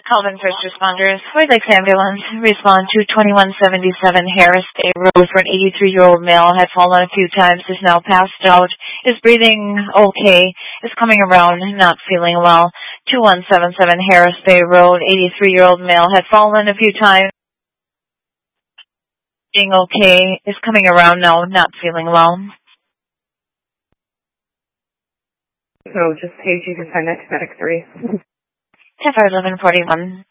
Calvin First Responders, Ford Lakes Ambulance, respond to 2177 Harris Bay Road for an 83-year-old male, had fallen a few times, is now passed out, is breathing okay, is coming around, not feeling well. 2177 Harris Bay Road, 83-year-old male, had fallen a few times, being okay, is coming around now, not feeling well. So just page, you can send that to Medic 3. 10-1141.